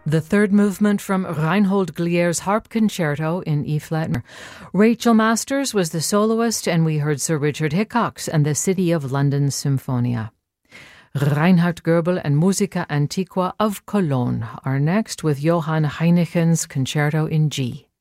The third movement from Reinhold Glier's Harp Concerto in E-flat. Rachel Masters was the soloist, and we heard Sir Richard Hickox and the City of London Symphonia. Reinhard Goebel and Musica Antiqua of Cologne are next with Johann Heinechen's Concerto in G.